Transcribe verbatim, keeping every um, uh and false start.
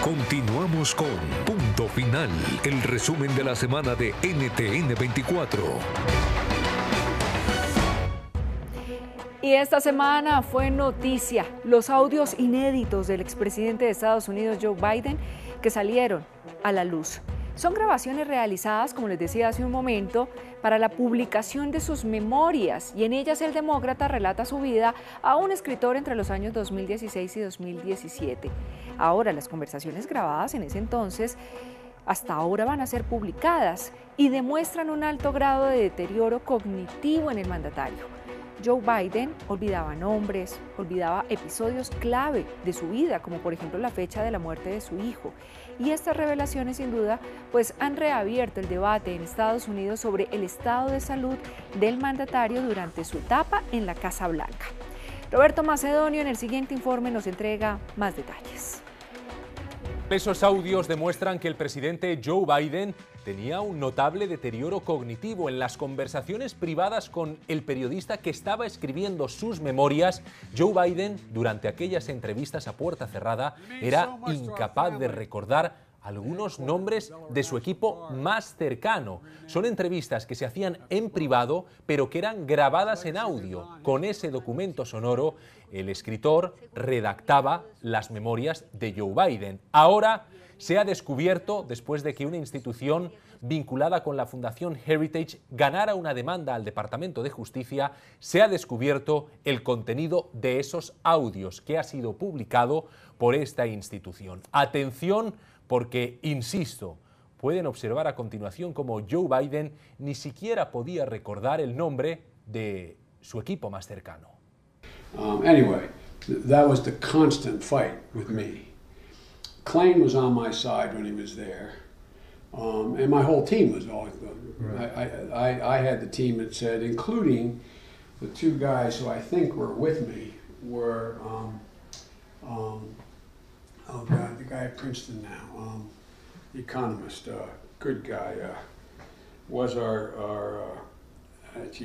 Continuamos con Punto Final, el resumen de la semana de N T N veinticuatro. Y esta semana fue noticia los audios inéditos del expresidente de Estados Unidos, Joe Biden, que salieron a la luz. Son grabaciones realizadas, como les decía hace un momento, para la publicación de sus memorias, y en ellas el demócrata relata su vida a un escritor entre los años dos mil dieciséis y dos mil diecisiete. Ahora, las conversaciones grabadas en ese entonces hasta ahora van a ser publicadas y demuestran un alto grado de deterioro cognitivo en el mandatario. Joe Biden olvidaba nombres, olvidaba episodios clave de su vida, como por ejemplo la fecha de la muerte de su hijo. Y estas revelaciones, sin duda, pues han reabierto el debate en Estados Unidos sobre el estado de salud del mandatario durante su etapa en la Casa Blanca. Roberto Macedonio en el siguiente informe nos entrega más detalles. Esos audios demuestran que el presidente Joe Biden tenía un notable deterioro cognitivo. En las conversaciones privadas con el periodista que estaba escribiendo sus memorias, Joe Biden, durante aquellas entrevistas a puerta cerrada, era incapaz de recordar algunos nombres de su equipo más cercano. Son entrevistas que se hacían en privado, pero que eran grabadas en audio. Con ese documento sonoro, el escritor redactaba las memorias de Joe Biden. Ahora se ha descubierto, después de que una institución vinculada con la Fundación Heritage ganara una demanda al Departamento de Justicia, se ha descubierto el contenido de esos audios que ha sido publicado por esta institución. Atención, porque, insisto, pueden observar a continuación cómo Joe Biden ni siquiera podía recordar el nombre de su equipo más cercano. Um, anyway, that was the constant fight with me. Klain was on my side when he was there, um, and my whole team was always. Right. I, I, I had the team that said, including the two guys who I think were with me, were um, um, oh God, the guy at Princeton now, um, the economist, uh, good guy, uh, was our our uh, chief